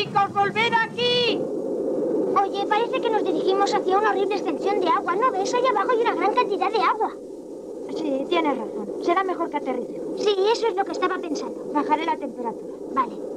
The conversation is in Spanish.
chicos, volved aquí. Oye, parece que nos dirigimos hacia una horrible extensión de agua. ¿No ves? Allá abajo hay una gran cantidad de agua. Sí, tienes razón. Será mejor que aterricemos. Sí, eso es lo que estaba pensando. Bajaré la temperatura. Vale.